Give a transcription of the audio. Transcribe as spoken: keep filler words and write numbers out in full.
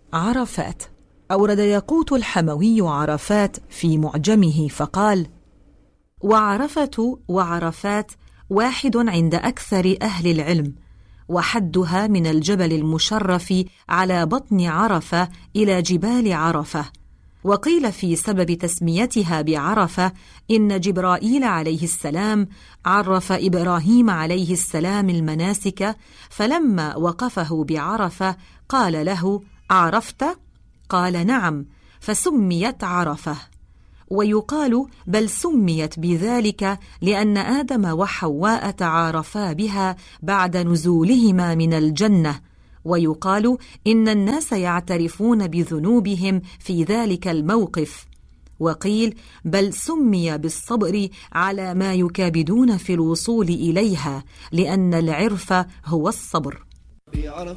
عرفات. أورد ياقوت الحموي عرفات في معجمه فقال: وعرفة وعرفات واحد عند أكثر أهل العلم، وحدها من الجبل المشرف على بطن عرفة إلى جبال عرفة. وقيل في سبب تسميتها بعرفة إن جبرائيل عليه السلام عرف إبراهيم عليه السلام المناسك، فلما وقفه بعرفة قال له: عرفت؟ قال: نعم، فسميت عرفة. ويقال بل سميت بذلك لأن آدم وحواء تعارفا بها بعد نزولهما من الجنة. ويقال إن الناس يعترفون بذنوبهم في ذلك الموقف. وقيل بل سمي بالصبر على ما يكابدون في الوصول إليها، لأن العرف هو الصبر.